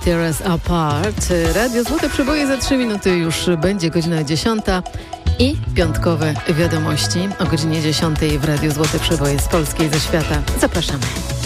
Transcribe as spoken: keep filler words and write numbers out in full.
Tear Us Apart. Radio Złote Przeboje za trzy minuty już będzie godzina dziesiąta i piątkowe wiadomości o godzinie dziesiątej w Radio Złote Przeboje z Polski i ze świata. Zapraszamy.